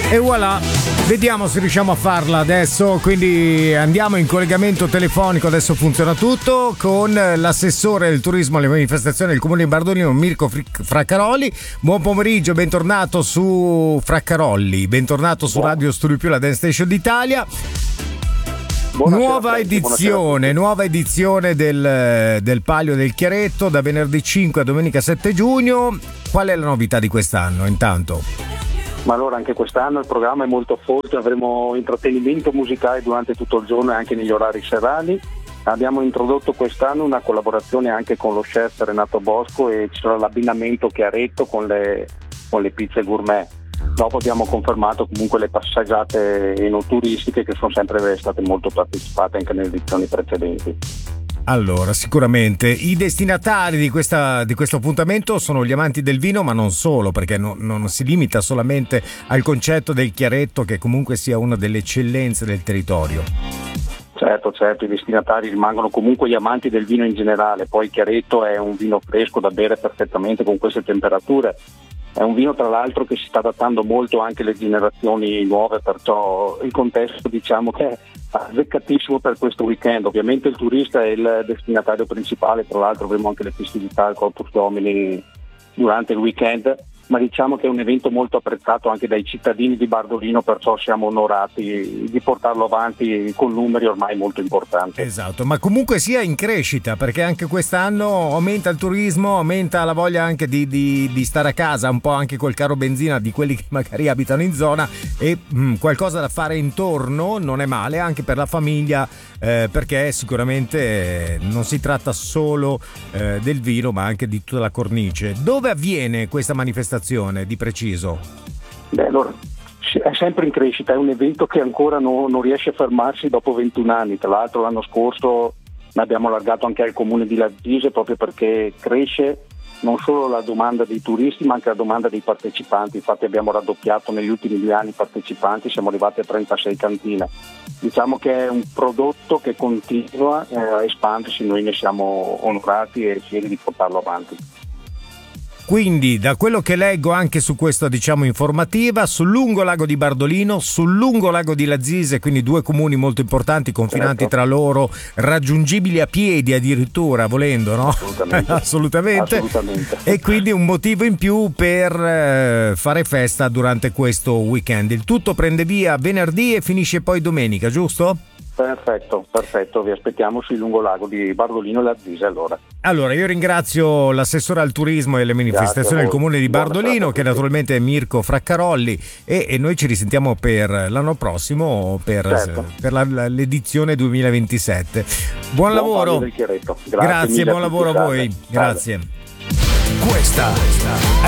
E voilà, vediamo se riusciamo a farla adesso, quindi andiamo in collegamento telefonico, adesso funziona tutto, con l'assessore del turismo alle manifestazioni del Comune di Bardolino, Mirko Fraccaroli. Buon pomeriggio, bentornato su Fraccarolli, bentornato su Radio Studio Più, la Dance Station d'Italia. Nuova edizione del Palio del Chiaretto da venerdì 5 a domenica 7 giugno. Qual è la novità di quest'anno intanto? Ma allora anche quest'anno il programma è molto forte, avremo intrattenimento musicale durante tutto il giorno e anche negli orari serali. Abbiamo introdotto quest'anno una collaborazione anche con lo chef Renato Bosco e ci sarà l'abbinamento Chiaretto con le pizze gourmet. Dopo abbiamo confermato comunque le passeggiate enotturistiche che sono sempre state molto partecipate anche nelle edizioni precedenti. Allora, sicuramente i destinatari di questo appuntamento sono gli amanti del vino, ma non solo, perché non si limita solamente al concetto del Chiaretto, che comunque sia una delle eccellenze del territorio. Certo, i destinatari rimangono comunque gli amanti del vino in generale, poi il Chiaretto è un vino fresco da bere perfettamente con queste temperature. È un vino tra l'altro che si sta adattando molto anche alle generazioni nuove, perciò il contesto diciamo che è azzeccatissimo per questo weekend. Ovviamente il turista è il destinatario principale, tra l'altro avremo anche le festività, il Corpus Domini durante il weekend, ma diciamo che è un evento molto apprezzato anche dai cittadini di Bardolino, perciò siamo onorati di portarlo avanti con numeri ormai molto importanti. Esatto, ma comunque sia in crescita, perché anche quest'anno aumenta il turismo, aumenta la voglia anche di stare a casa, un po' anche col caro benzina di quelli che magari abitano in zona, e qualcosa da fare intorno non è male anche per la famiglia, perché sicuramente non si tratta solo del vino, ma anche di tutta la cornice. Dove avviene questa manifestazione di preciso? Beh, allora, è sempre in crescita, è un evento che ancora non riesce a fermarsi dopo 21 anni. Tra l'altro l'anno scorso l'abbiamo allargato anche al comune di Ladise, proprio perché cresce non solo la domanda dei turisti ma anche la domanda dei partecipanti. Infatti abbiamo raddoppiato negli ultimi 2 anni i partecipanti, siamo arrivati a 36 cantine. Diciamo che è un prodotto che continua a espandersi, noi ne siamo onorati e fieri di portarlo avanti. Quindi, da quello che leggo anche su questa informativa, sul lungolago di Bardolino, sul lungolago di Lazise, quindi 2 comuni molto importanti, confinanti tra loro, raggiungibili a piedi addirittura, volendo, no? Assolutamente. E quindi un motivo in più per fare festa durante questo weekend. Il tutto prende via venerdì e finisce poi domenica, giusto? Perfetto, vi aspettiamo sul lungolago di Bardolino e Lazise allora. Allora, io ringrazio l'assessore al turismo e alle manifestazioni del comune di Bardolino, che naturalmente è Mirko Fraccarolli, e noi ci risentiamo per l'anno prossimo per l'edizione 2027. Buon lavoro. Del Chiaretto. Grazie, buon lavoro a voi. Grazie. Questa